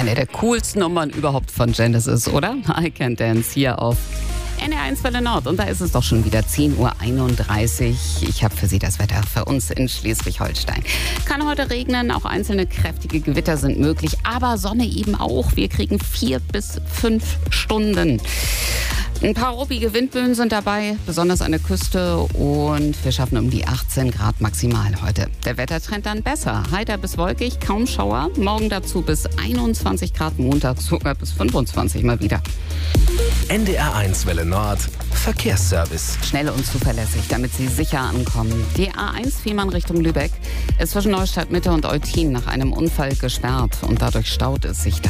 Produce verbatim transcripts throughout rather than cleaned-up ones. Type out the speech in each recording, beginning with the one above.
Eine der coolsten Nummern überhaupt von Genesis, oder? I Can Dance hier auf N D R eins Welle Nord. Und da ist es doch schon wieder zehn Uhr einunddreißig. Ich habe für Sie das Wetter für uns in Schleswig-Holstein. Kann heute regnen, auch einzelne kräftige Gewitter sind möglich, aber Sonne eben auch. Wir kriegen vier bis fünf Stunden. Ein paar ruppige Windböen sind dabei, besonders an der Küste, und wir schaffen um die achtzehn Grad maximal heute. Der Wettertrend dann besser. Heiter bis wolkig, kaum Schauer. Morgen dazu bis einundzwanzig Grad, Montag sogar bis fünfundzwanzig mal wieder. N D R eins Welle Nord Verkehrsservice. Schnell und zuverlässig, damit Sie sicher ankommen. Die A eins Fehmarn Richtung Lübeck ist zwischen Neustadt Mitte und Eutin nach einem Unfall gesperrt und dadurch staut es sich da.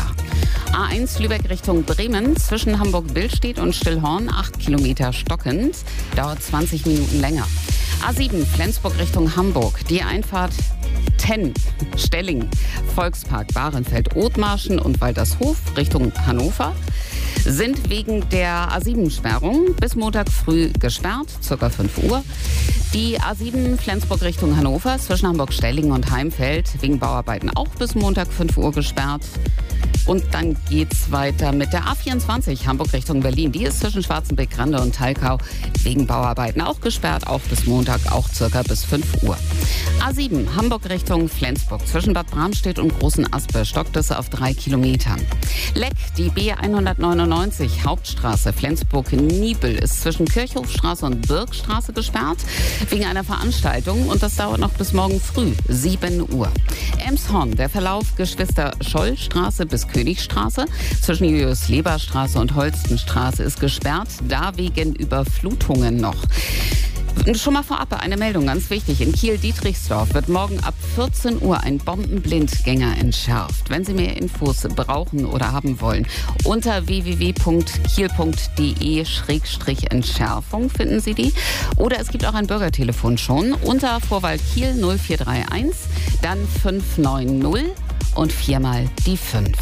A eins Lübeck Richtung Bremen zwischen Hamburg-Billstedt und Stillhorn, acht Kilometer stockend, dauert zwanzig Minuten länger. A sieben Flensburg Richtung Hamburg, die Einfahrt Tenn, Stelling, Volkspark, Bahrenfeld, Othmarschen und Waltershof Richtung Hannover sind wegen der A sieben Sperrung bis Montag früh gesperrt, circa fünf Uhr. Die A sieben Flensburg Richtung Hannover zwischen Hamburg-Stellingen und Heimfeld wegen Bauarbeiten auch bis Montag fünf Uhr gesperrt. Und dann geht's weiter mit der A vierundzwanzig Hamburg Richtung Berlin. Die ist zwischen Schwarzenbeck-Grande und Talkau wegen Bauarbeiten auch gesperrt, auch bis Montag, auch circa bis fünf Uhr. A sieben Hamburg Richtung Flensburg zwischen Bad Bramstedt und Großen Aspe stockt es auf drei Kilometern. Leck, die B hundertneunundneunzig Hauptstraße Flensburg-Niebel ist zwischen Kirchhofstraße und Birkstraße gesperrt wegen einer Veranstaltung, und das dauert noch bis morgen früh, sieben Uhr. Elmshorn, der Verlauf Geschwister-Scholl-Straße bis Königstraße zwischen Julius-Leber-Straße und Holstenstraße ist gesperrt, da wegen Überflutungen noch. Schon mal vorab eine Meldung, ganz wichtig. In Kiel-Dietrichsdorf wird morgen ab vierzehn Uhr ein Bombenblindgänger entschärft. Wenn Sie mehr Infos brauchen oder haben wollen, unter w w w punkt kiel punkt d e Schrägstrich Entschärfung finden Sie die. Oder es gibt auch ein Bürgertelefon schon unter Vorwahl Kiel null vier drei eins, dann fünf neun null und viermal die fünf.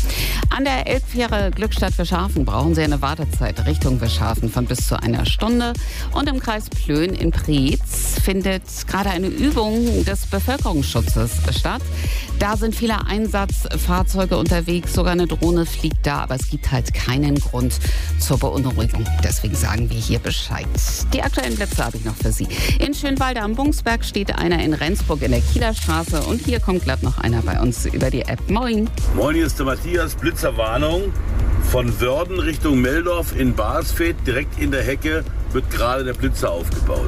An der Elbfähre Glückstadt-Wischhafen brauchen Sie eine Wartezeit Richtung Wischhafen von bis zu einer Stunde. Und im Kreis Plön in Preetz findet gerade eine Übung des Bevölkerungsschutzes statt. Da sind viele Einsatzfahrzeuge unterwegs, sogar eine Drohne fliegt da, aber es gibt halt keinen Grund zur Beunruhigung. Deswegen sagen wir hier Bescheid. Die aktuellen Plätze habe ich noch für Sie. In Schönwalde am Bungsberg steht einer, in Rendsburg in der Kieler Straße, und hier kommt glatt noch einer bei uns über die App. Moin. Moin, hier ist der Matthias. Blitzerwarnung. Von Wörden Richtung Meldorf in Basfeld, direkt in der Hecke, wird gerade der Blitzer aufgebaut.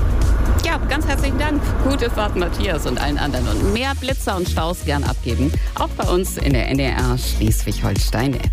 Ja, ganz herzlichen Dank. Gute Fahrt, Matthias, und allen anderen. Und mehr Blitzer und Staus gern abgeben, auch bei uns in der N D R Schleswig-Holstein-App.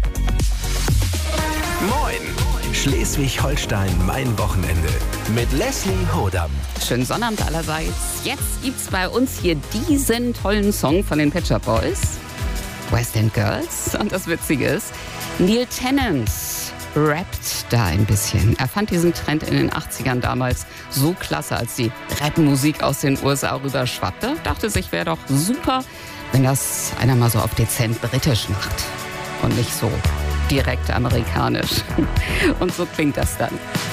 Moin! Schleswig-Holstein, mein Wochenende. Mit Leslie Hodam. Schönen Sonnabend allerseits. Jetzt gibt's bei uns hier diesen tollen Song von den Pet Shop Boys, West End Girls. Und das Witzige ist, Neil Tennant rappt da ein bisschen. Er fand diesen Trend in den achtzigern damals so klasse, als die Rapmusik aus den U S A rüber schwappte. Dachte sich, wäre doch super, wenn das einer mal so auf dezent britisch macht und nicht so direkt amerikanisch. Und so klingt das dann.